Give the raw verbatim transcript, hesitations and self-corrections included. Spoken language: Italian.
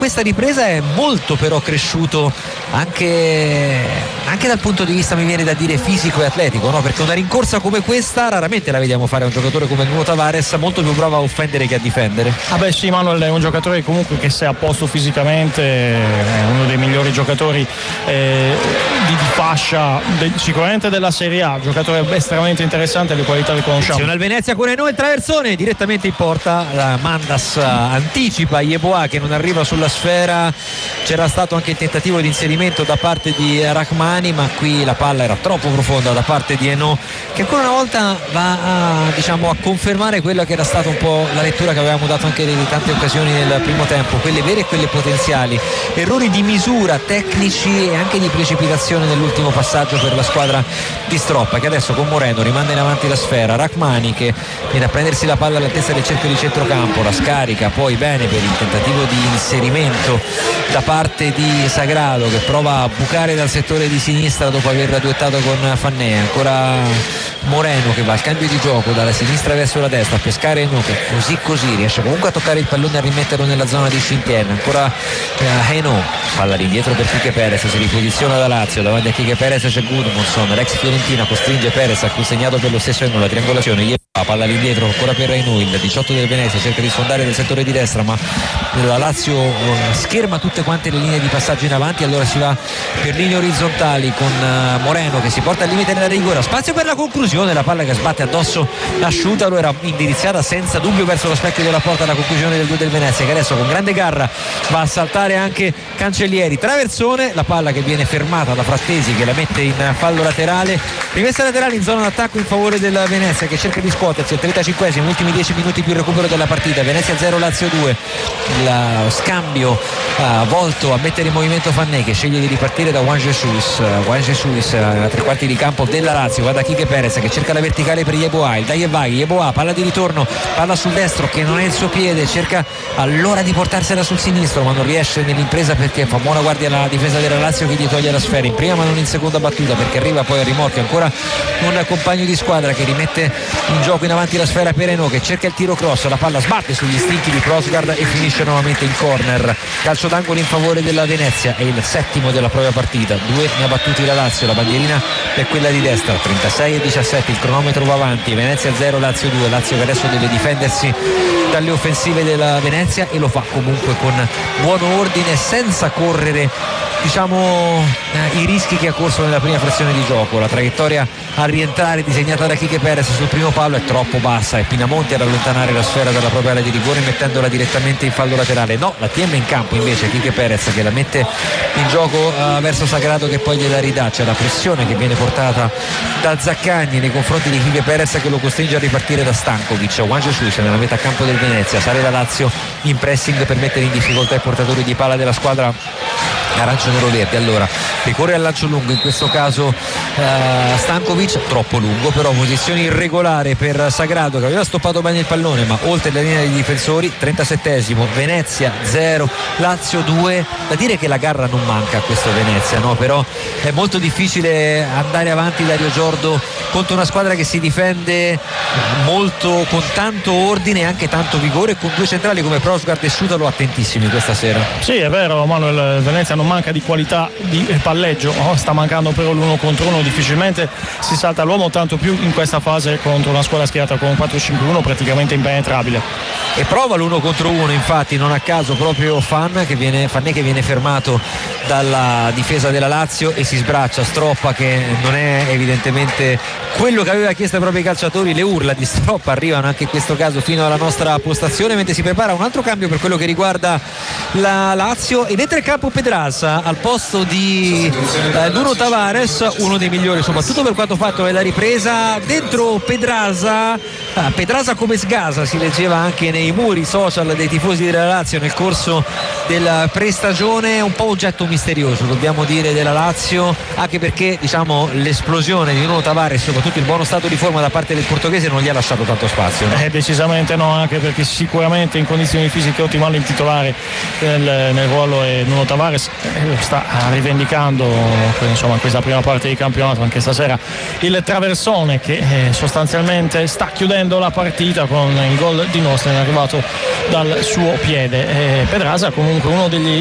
questa ripresa è molto però cresciuto anche, anche dal punto di vista, mi viene da dire, fisico e atletico, no? Perché una rincorsa come questa raramente la vediamo fare a un giocatore come Nuno Tavares, molto più bravo a offendere che a difendere. Ah beh sì, Manuel è un giocatore comunque che, se a posto fisicamente, è uno dei migliori giocatori eh, di, di fascia de, sicuramente della Serie A, giocatore estremamente interessante, le qualità le conosciamo. Attenzione al Venezia con noi, il traversone direttamente in porta, la Mandas anticipa Yeboah che non arriva sulla sfera. C'era stato anche il tentativo di inserimento da parte di Rahmani, ma qui la palla era troppo profonda da parte di Eno, che ancora una volta va a, diciamo, a confermare quella che era stata un po' la lettura che avevamo dato anche in tante occasioni nel primo tempo, quelle vere e quelle potenziali, errori di misura tecnici e anche di precipitazione nell'ultimo passaggio per la squadra di Stroppa, che adesso con Moreno rimanda in avanti la sfera. Rahmani che viene a prendersi la palla all'altezza del cerchio di centrocampo, la scarica poi bene per il tentativo di inserimento da parte di Sagrado, che prova a bucare dal settore di sinistra dopo aver duettato con Fanné. Ancora Moreno che va al cambio di gioco dalla sinistra verso la destra a pescare Eno, che così così riesce comunque a toccare il pallone e a rimetterlo nella zona di Scintiern. Ancora eh, Eno, palla indietro per Quique Perez, si riposiziona da Lazio, davanti a Quique Perez c'è Gudmundsson, l'ex Fiorentina costringe Perez a consegnato per lo stesso Eno, la triangolazione, palla indietro ancora per Eno, il diciotto del Venezia cerca di sfondare del settore di destra, ma la Lazio scherma tutte quante le linee di passaggio in avanti, allora si va per linee orizzontali con Moreno che si porta al limite nella rigore, spazio per la conclusione, la palla che sbatte addosso a Sciutaro, era indirizzata senza dubbio verso lo specchio della porta, la conclusione del due del Venezia, che adesso con grande garra va a saltare anche Cancellieri. Traversone, la palla che viene fermata da Frattesi che la mette in fallo laterale, rimessa laterale in zona d'attacco in favore del Venezia che cerca di scuotersi. Al trentacinquesimo, ultimi dieci minuti più il recupero della partita, Venezia zero Lazio due, lo scambio uh, volto a mettere in movimento Fanné che sceglie di ripartire da Juan Jesus. uh, Juan Jesus uh, a tre quarti di campo della Lazio, va da Quique Perez che cerca la verticale per Yeboah, il dai e vai, Yeboah, palla di ritorno, palla sul destro che non è il suo piede, cerca allora di portarsela sul sinistro ma non riesce nell'impresa perché fa buona guardia alla difesa della Lazio che gli toglie la sfera in prima ma non in seconda battuta, perché arriva poi a rimorchio ancora un compagno di squadra che rimette in gioco in avanti la sfera per Eno che cerca il tiro cross, la palla sbatte sugli stinchi di Prosgard e finisce nuovamente in corner. Calcio d'angolo in favore della Venezia, è il settimo della propria partita, due ne ha battuti la Lazio, la bandierina è quella di destra, trentasei e diciassette, il cronometro va avanti, Venezia zero Lazio due, Lazio che adesso deve difendersi dalle offensive della Venezia e lo fa comunque con buon ordine, senza correre diciamo eh, i rischi che ha corso nella prima frazione di gioco. La traiettoria a rientrare disegnata da Quique Perez sul primo palo è troppo bassa e Pinamonti ad allontanare la sfera dalla propria area di rigore mettendola direttamente in fallo laterale. No, la tiene in campo invece Quique Perez che la mette in gioco eh, verso Sagrado che poi gliela ridà. C'è la pressione che viene portata da Zaccagni nei confronti di Quique Perez che lo costringe a ripartire da Stankovic. Juan Jesus nella metà campo del Venezia, sale la Lazio in pressing per mettere in difficoltà i portatori di palla della squadra arancio-nero-verde. Allora ricorre al lancio lungo, in questo caso eh, Stankovic, troppo lungo però, posizione irregolare per Sagrado che aveva stoppato bene il pallone ma oltre la linea dei difensori. Trentasettesimo, Venezia zero Lazio due. Da dire che la garra non manca a questo Venezia, no? Però è molto difficile andare avanti Dario Giordo contro una squadra che si difende molto con tanto ordine e anche tanto vigore, con due centrali come Prosgard e Sciutaro attentissimi questa sera. Sì, è vero Manuel, Venezia non manca di qualità di palleggio, oh, sta mancando però l'uno contro uno, difficilmente si salta l'uomo, tanto più in questa fase contro una squadra schierata con un quattro cinque uno praticamente impenetrabile. E prova l'uno contro uno, infatti non a caso proprio Fan che viene, Fanné che viene fermato dalla difesa della Lazio e si sbraccia. Stroppa che non è evidentemente quello che aveva chiesto ai propri calciatori, le urla di Stroppa arrivano anche in questo caso fino alla nostra postazione mentre si prepara un altro cambio per quello che riguarda la Lazio ed entra in campo Pedraza al posto di eh, Nuno Tavares, uno dei migliori soprattutto per quanto fatto nella ripresa. Dentro Pedraza, ah, Pedraza come sgasa si leggeva anche nei muri social dei tifosi della Lazio nel corso della prestagione, un po' oggetto misterioso dobbiamo dire della Lazio, anche perché diciamo l'esplosione di Nuno Tavares, soprattutto il buono stato di forma da parte del portoghese, non gli ha lasciato tanto spazio, no? Eh, decisamente no, anche perché sicuramente in condizioni fisiche ottimali il titolare nel, nel ruolo è Nuno Tavares, eh, sta rivendicando insomma in questa prima parte di campionato, anche stasera il traversone che eh, sostanzialmente sta chiudendo la partita con il gol di Nostra arrivato dal suo piede. eh, Pedraza comunque uno degli